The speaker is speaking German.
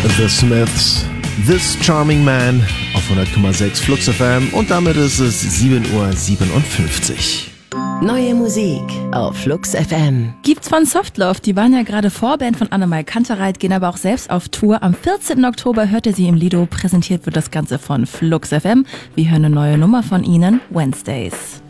The Smiths, This Charming Man auf 100,6 Flux FM und damit ist es 7:57 Uhr. Neue Musik auf Flux FM. Gibt's von Softloaf, die waren ja gerade Vorband von Annemai Kantereit, gehen aber auch selbst auf Tour. Am 14. Oktober hört ihr sie im Lido, präsentiert wird das Ganze von Flux FM. Wir hören eine neue Nummer von ihnen, Wednesdays.